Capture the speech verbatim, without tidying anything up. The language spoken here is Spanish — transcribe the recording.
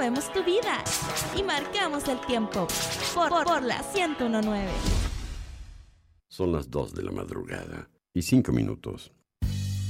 movemos tu vida y marcamos el tiempo por, por, por la ciento uno punto nueve. Son las dos de la madrugada y cinco minutos.